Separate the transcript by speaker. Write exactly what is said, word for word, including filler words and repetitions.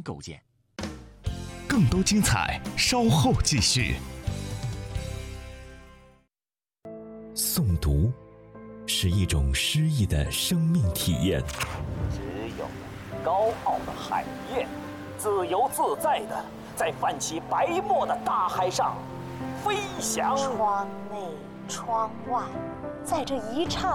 Speaker 1: 构建。
Speaker 2: 更多精彩稍后继续。诵读是一种诗意的生命体验。
Speaker 3: 只有高傲的海燕，自由自在地在泛起白沫的大海上飞翔。
Speaker 4: 窗内窗外，在这一刹